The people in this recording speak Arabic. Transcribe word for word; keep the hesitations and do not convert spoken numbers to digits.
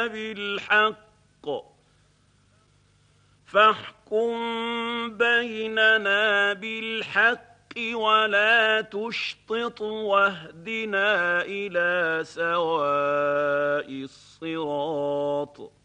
بالحق فاحكم بيننا بالحق ولا تشطط واهدنا إلى سواء الصراط